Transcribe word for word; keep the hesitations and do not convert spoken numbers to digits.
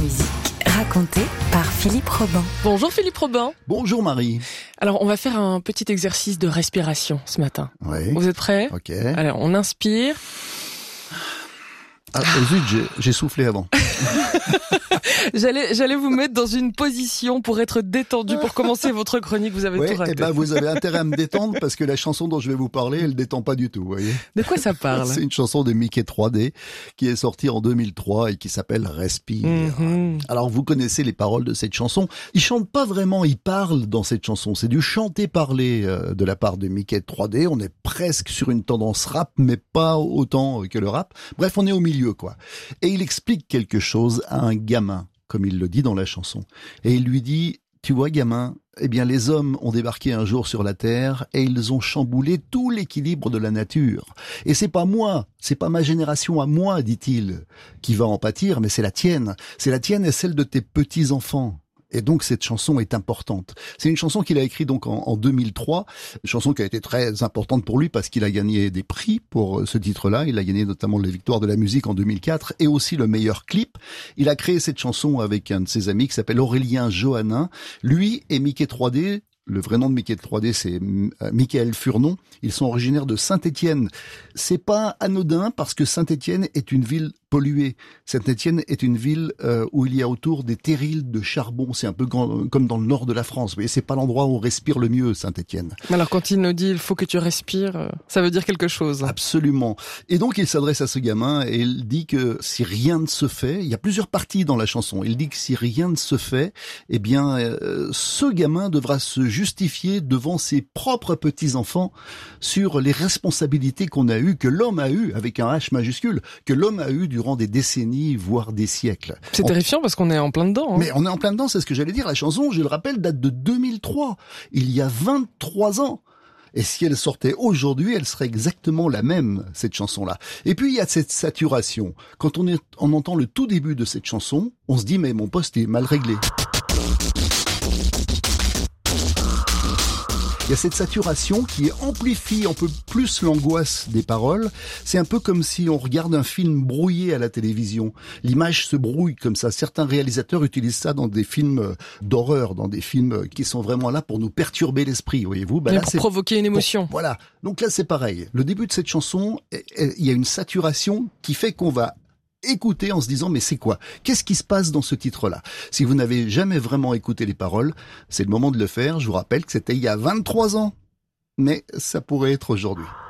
musique, racontée par Philippe Robin. Bonjour Philippe Robin. Bonjour Marie. Alors on va faire un petit exercice de respiration ce matin. Oui. Vous êtes prêts ? Ok. Alors on inspire. Ah, oh zut, j'ai, j'ai soufflé avant. J'allais, j'allais vous mettre dans une position pour être détendu, pour commencer votre chronique. Vous avez Ouais, tout raté. eh ben, vous avez intérêt à me détendre parce que la chanson dont je vais vous parler, elle détend pas du tout, vous voyez. De quoi ça parle ? C'est une chanson de Mickey trois D qui est sortie en deux mille trois et qui s'appelle Respire. Mm-hmm. Alors, vous connaissez les paroles de cette chanson. Il chante pas vraiment, il parle dans cette chanson. C'est du chanter-parler euh, de la part de Mickey trois D. On est presque sur une tendance rap, mais pas autant que le rap. Bref, on est au milieu, quoi. Et il explique quelque chose à un gamin, comme il le dit dans la chanson. Et il lui dit, tu vois gamin, eh bien les hommes ont débarqué un jour sur la terre et ils ont chamboulé tout l'équilibre de la nature. Et c'est pas moi, c'est pas ma génération à moi, dit-il, qui va en pâtir, mais c'est la tienne. C'est la tienne et celle de tes petits-enfants. Et donc cette chanson est importante. C'est une chanson qu'il a écrite donc en, en deux mille trois, une chanson qui a été très importante pour lui parce qu'il a gagné des prix pour ce titre-là. Il a gagné notamment les victoires de la musique en deux mille quatre et aussi le meilleur clip. Il a créé cette chanson avec un de ses amis qui s'appelle Aurélien Johannin. Lui et Mickey trois D, le vrai nom de Mickey trois D, c'est Michael Furnon. Ils sont originaires de Saint-Étienne. C'est pas anodin parce que Saint-Étienne est une ville polluée. Saint-Étienne est une ville euh, où il y a autour des terrils de charbon. C'est un peu grand, comme dans le nord de la France. Vous voyez, c'est pas l'endroit où on respire le mieux, Saint-Étienne. Alors quand il nous dit il faut que tu respires, ça veut dire quelque chose. Absolument. Et donc il s'adresse à ce gamin et il dit que si rien ne se fait, il y a plusieurs parties dans la chanson. Il dit que si rien ne se fait, eh bien euh, ce gamin devra se justifier devant ses propres petits-enfants sur les responsabilités qu'on a eues, que l'homme a eues, avec un H majuscule, que l'homme a eues durant des décennies, voire des siècles. C'est on... terrifiant parce qu'on est en plein dedans. Hein. Mais on est en plein dedans, c'est ce que j'allais dire. La chanson, je le rappelle, date de deux mille trois. Il y a vingt-trois ans. Et si elle sortait aujourd'hui, elle serait exactement la même, cette chanson-là. Et puis, il y a cette saturation. Quand on, est, on entend le tout début de cette chanson, on se dit, mais mon poste est mal réglé. Il y a cette saturation qui amplifie un peu plus l'angoisse des paroles. C'est un peu comme si on regarde un film brouillé à la télévision. L'image se brouille comme ça. Certains réalisateurs utilisent ça dans des films d'horreur, dans des films qui sont vraiment là pour nous perturber l'esprit, voyez-vous. Ben là, pour c'est provoquer une émotion. Bon, voilà. Donc là, c'est pareil. Le début de cette chanson, il y a une saturation qui fait qu'on va écouter en se disant mais c'est quoi ? Qu'est-ce qui se passe dans ce titre-là ? Si vous n'avez jamais vraiment écouté les paroles, c'est le moment de le faire. Je vous rappelle que c'était il y a vingt-trois ans. Mais ça pourrait être aujourd'hui.